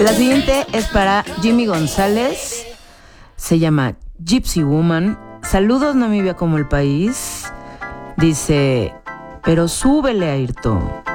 La siguiente es para Jimmy González. Se llama Gypsy Woman. Saludos, Namibia como el país. Dice, pero súbele, Ayrton.